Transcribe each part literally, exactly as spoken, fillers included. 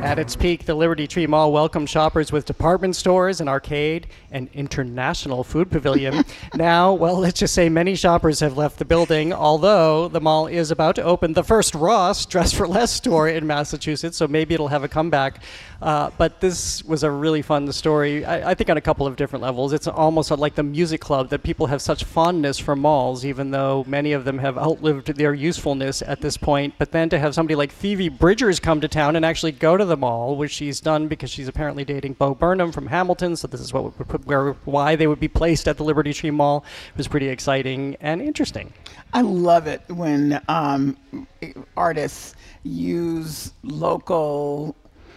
At its peak, the Liberty Tree Mall welcomed shoppers with department stores, an arcade, and international food pavilion. Now, well, let's just say many shoppers have left the building, although the mall is about to open the first Ross Dress for Less store in Massachusetts, so maybe it'll have a comeback. Uh, but this was a really fun story, I, I think on a couple of different levels. It's almost like the music club that people have such fondness for malls, even though many of them have outlived their usefulness at this point. But then to have somebody like Phoebe Bridgers come to town and actually go to the mall, which she's done because she's apparently dating Bo Burnham from Hamilton, so this is what would put, where why they would be placed at the Liberty Tree Mall. It was pretty exciting and interesting. I love it when um, artists use local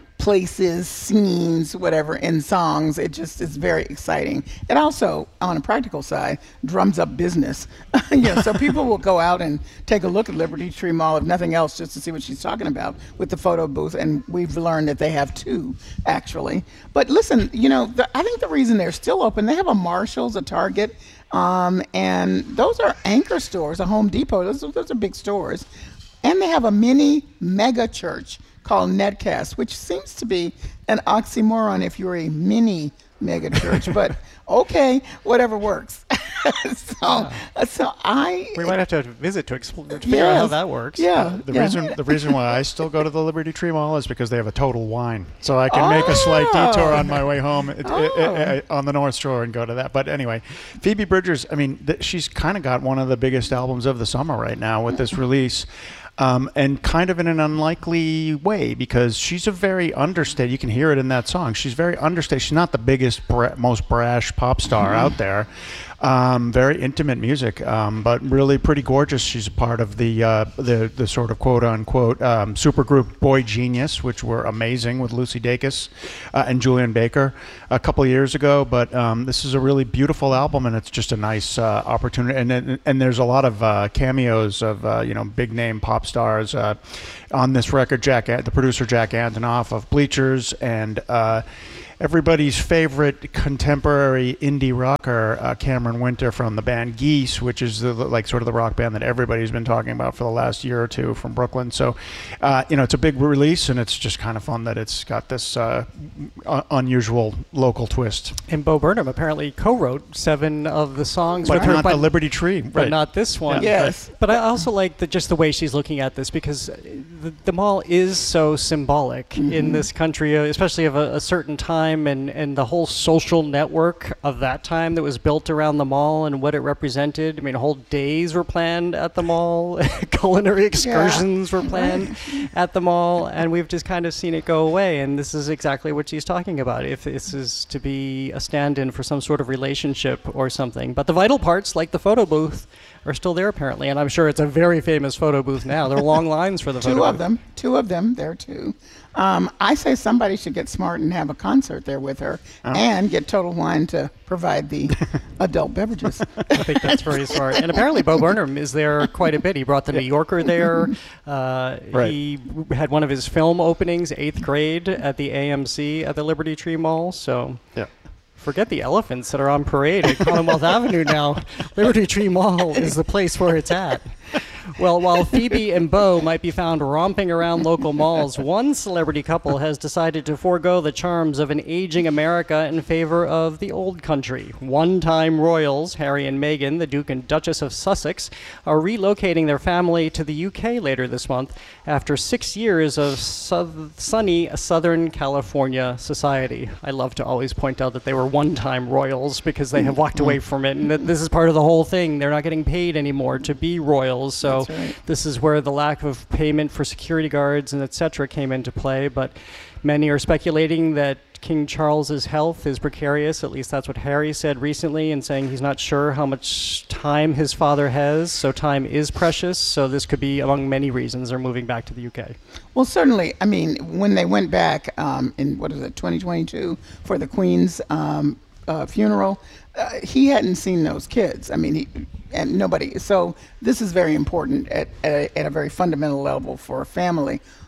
places, scenes, whatever, in songs. It just is very exciting. It also, on a practical side, drums up business. you know, so people will go out and take a look at Liberty Tree Mall, if nothing else, just to see what she's talking about with the photo booth. And we've learned that they have two, actually. But listen, you know, the, I think the reason they're still open, they have a Marshall's, a Target, um, and those are anchor stores, a Home Depot. Those, those are big stores. And they have a mini mega church called Netcast, which seems to be an oxymoron if you're a mini mega church, but okay, whatever works. so, yeah. so I we might have to visit to explore to figure yes, out how that works. Yeah, uh, the yeah. reason the reason why I still go to the Liberty Tree Mall is because they have a Total Wine, so I can oh. make a slight detour on my way home it, oh. it, it, it, on the North Shore and go to that. But anyway, Phoebe Bridgers, I mean, th- she's kind of got one of the biggest albums of the summer right now with this release. Um, and kind of in an unlikely way, because she's a very understated, you can hear it in that song, she's very understated. She's not the biggest, bra- most brash pop star mm-hmm. out there. Um, very intimate music, um, but really pretty gorgeous. She's a part of the uh, the the sort of quote unquote um, supergroup Boy Genius, which were amazing with Lucy Dacus uh, and Julian Baker a couple of years ago. But um, this is a really beautiful album, and it's just a nice uh, opportunity. And, and and there's a lot of uh, cameos of uh, you know big name pop stars uh, on this record. Jack, the producer Jack Antonoff of Bleachers, and uh, everybody's favorite contemporary indie rocker, uh, Cameron Winter from the band Geese, which is the, like sort of the rock band that everybody's been talking about for the last year or two from Brooklyn. So, uh, you know, it's a big release, and it's just kind of fun that it's got this uh, un- unusual local twist. And Bo Burnham apparently co-wrote seven of the songs, but with her, not but, the Liberty Tree, but right. not this one. Yeah. Yes, but, but I also like the, just the way she's looking at this, because the, the mall is so symbolic mm-hmm. in this country, especially of a, a certain time, and and the whole social network of that time that was built around the mall and what it represented. I mean, whole days were planned at the mall. Culinary excursions yeah. were planned right. at the mall, and we've just kind of seen it go away. And this is exactly what she's talking about, if this is to be a stand-in for some sort of relationship or something. But the vital parts, like the photo booth, are still there apparently, and I'm sure it's a very famous photo booth now. There are long lines for the photo booth. Two of booth. them. Two of them there too. Um, I say somebody should get smart and have a concert there with her, oh. and get Total Wine to provide the adult beverages. I think that's very smart. And apparently Bo Burnham is there quite a bit. He brought the New Yorker there. Uh, right. He had one of his film openings, eighth grade, at the A M C at the Liberty Tree Mall. So yeah. Forget the elephants that are on parade at Commonwealth Avenue now. Liberty Tree Mall is the place where it's at. Well, while Phoebe and Bo might be found romping around local malls, one celebrity couple has decided to forego the charms of an aging America in favor of the old country. One-time royals, Harry and Meghan, the Duke and Duchess of Sussex, are relocating their family to the U K later this month after six years of su- sunny Southern California society. I love to always point out that they were one-time royals because they have walked away from it, and that this is part of the whole thing. They're not getting paid anymore to be royals, so right. This is where the lack of payment for security guards and et cetera came into play. But many are speculating that King Charles's health is precarious. At least that's what Harry said recently, and saying he's not sure how much time his father has. So time is precious. So this could be among many reasons they're moving back to the U K. Well, certainly. I mean, when they went back um, in, what is it, twenty twenty-two for the Queen's um, uh, funeral, uh, he hadn't seen those kids. I mean, he and nobody. So this is very important at, at, a, at a very fundamental level for a family.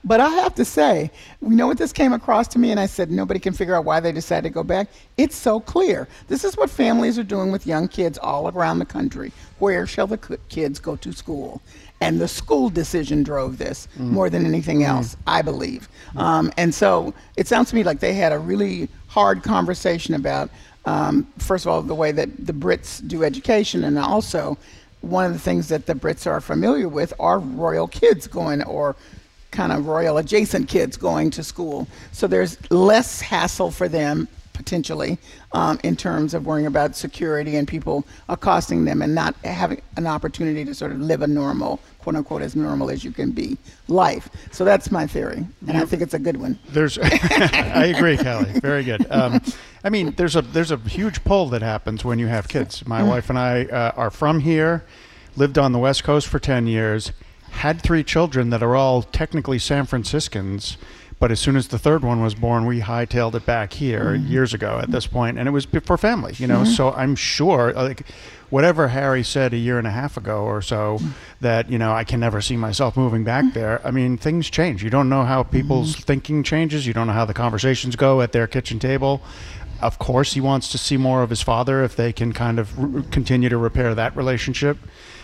But I have to say, you know what this came across to me, and I said nobody can figure out why they decided to go back. It's so clear. This is what families are doing with young kids all around the country. Where shall the c- kids go to school? And the school decision drove this mm. more than anything else, mm. I believe. Mm. Um, and so it sounds to me like they had a really hard conversation about, um, first of all, the way that the Brits do education, and also one of the things that the Brits are familiar with are royal kids going, or kind of royal adjacent kids going to school. So there's less hassle for them potentially um, in terms of worrying about security and people accosting them and not having an opportunity to sort of live a normal, quote unquote, as normal as you can be life. So that's my theory, and I think it's a good one. There's, I agree, Callie. Very good. Um, I mean, there's a there's a huge pull that happens when you have kids. My mm. wife and I uh, are from here, lived on the West Coast for ten years, had three children that are all technically San Franciscans. But as soon as the third one was born, we hightailed it back here mm-hmm. years ago at this point, and it was for family, you know. Mm-hmm. So I'm sure, like, whatever Harry said a year and a half ago or so, mm-hmm. that, you know, I can never see myself moving back mm-hmm. there. I mean, things change. You don't know how people's mm-hmm. thinking changes. You don't know how the conversations go at their kitchen table. Of course, he wants to see more of his father if they can kind of r- continue to repair that relationship.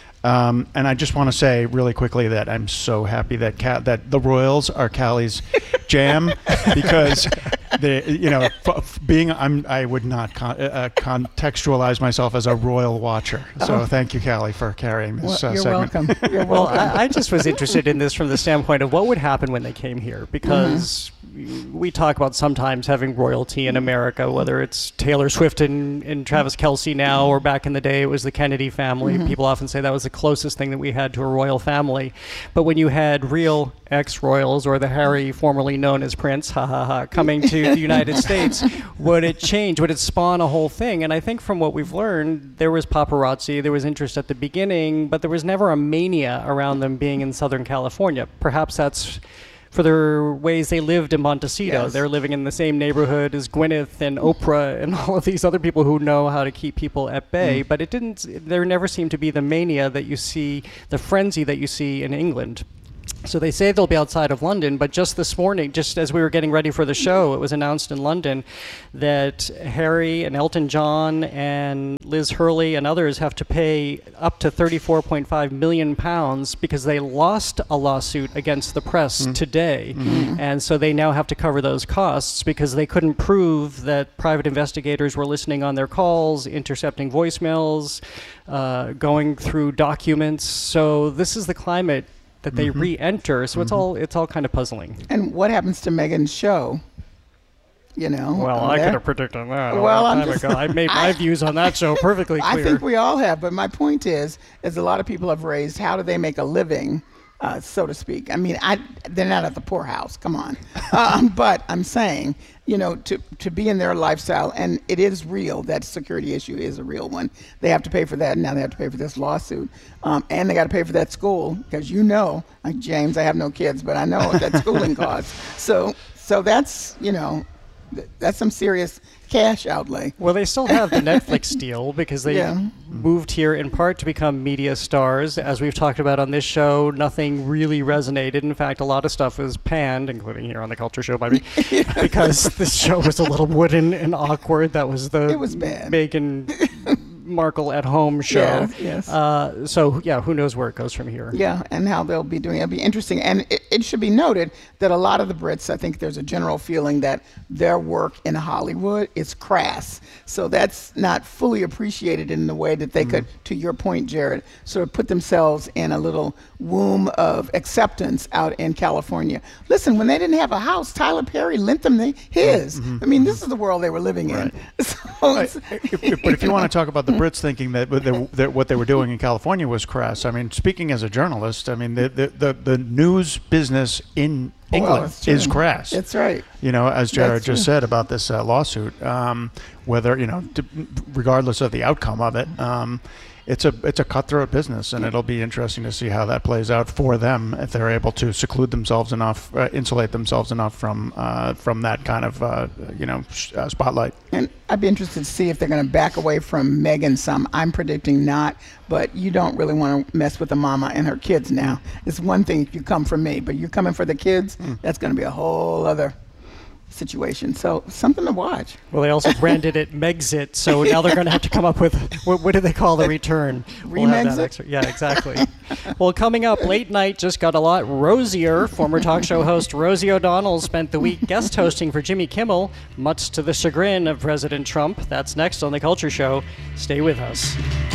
Um, and I just want to say really quickly that I'm so happy that Cal- that the Royals are Callie's jam, because they, you know, f- f- being I'm I would not con- uh, contextualize myself as a royal watcher. So oh. thank you, Callie, for carrying this well, uh, you're segment. Welcome. You're well, welcome. I, I just was interested in this from the standpoint of what would happen when they came here, because mm-hmm. we talk about sometimes having royalty in America, whether it's Taylor Swift and, and Travis Kelce now, or back in the day it was the Kennedy family. Mm-hmm. People often say that was the closest thing that we had to a royal family. But when you had real ex-royals, or the Harry formerly known as Prince, ha ha ha, coming to the United States, would it change? Would it spawn a whole thing? And I think from what we've learned, there was paparazzi, there was interest at the beginning, but there was never a mania around them being in Southern California. Perhaps that's for their ways they lived in Montecito. Yes. They're living in the same neighborhood as Gwyneth and Oprah and all of these other people who know how to keep people at bay. Mm. But it didn't, there never seemed to be the mania that you see, the frenzy that you see in England. So they say they'll be outside of London, but just this morning, just as we were getting ready for the show, it was announced in London that Harry and Elton John and Liz Hurley and others have to pay up to thirty-four point five million pounds because they lost a lawsuit against the press mm. today. Mm-hmm. And so they now have to cover those costs because they couldn't prove that private investigators were listening on their calls, intercepting voicemails, uh, going through documents. So this is the climate that they mm-hmm. re-enter, so mm-hmm. it's all it's all kind of puzzling. And what happens to Meghan's show? You know. Well, I there? could have predicted that a well, long I'm time just, ago. I made my I, views on that show perfectly clear. I think we all have, but my point is, is a lot of people have raised, how do they make a living, uh, so to speak? I mean, I they're not at the poorhouse. Come on, um, but I'm saying, you know, to to be in their lifestyle, and it is real. That security issue is a real one. They have to pay for that, and now they have to pay for this lawsuit, um, and they got to pay for that school, because you know, like James, I have no kids, but I know what that schooling costs. So, so that's you know, th- that's some serious cash outlay. Well, they still have the Netflix deal because they yeah. moved here in part to become media stars. As we've talked about on this show, nothing really resonated. In fact, a lot of stuff was panned, including here on the Culture Show, maybe, yeah. because this show was a little wooden and awkward. That was the it was bad. Meghan Markle at home show. Yes, yes. Uh, so, yeah, who knows where it goes from here. Yeah, and how they'll be doing it. It'll be interesting. And it, it should be noted that a lot of the Brits, I think there's a general feeling that their work in Hollywood is crass. So that's not fully appreciated in the way that they mm-hmm. could, to your point, Jared, sort of put themselves in a little womb of acceptance out in California. Listen, when they didn't have a house, Tyler Perry lent them the, his. Mm-hmm. I mean, this is the world they were living right. in. So right. if, if, but if you want to talk about the Brits thinking that, that, that what they were doing in California was crass, I mean, speaking as a journalist, I mean, the the, the, the news business in England well, is crass. That's right. You know, as Jared That's just true. said about this uh, lawsuit, um, whether, you know, d- regardless of the outcome of it, um, it's a it's a cutthroat business, and it'll be interesting to see how that plays out for them if they're able to seclude themselves enough, uh, insulate themselves enough from uh, from that kind of uh, you know sh- uh, spotlight. And I'd be interested to see if they're going to back away from Meghan some. I'm predicting not, but you don't really want to mess with the mama and her kids now. It's one thing if you come for me, but you're coming for the kids, mm. that's going to be a whole other situation. So something to watch. Well, they also branded it Megxit, so now they're going to have to come up with, what, what do they call the return? Remexit? We'll yeah, exactly. Well, coming up, late night just got a lot rosier. Former talk show host Rosie O'Donnell spent the week guest hosting for Jimmy Kimmel, much to the chagrin of President Trump. That's next on The Culture Show. Stay with us.